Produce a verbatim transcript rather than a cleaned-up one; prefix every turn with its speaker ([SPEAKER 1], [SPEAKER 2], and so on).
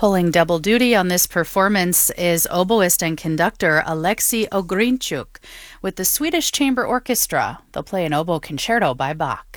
[SPEAKER 1] Pulling double duty on this performance is oboist and conductor Alexei Ogrinchuk with the Swedish Chamber Orchestra. They'll play an oboe concerto by Bach.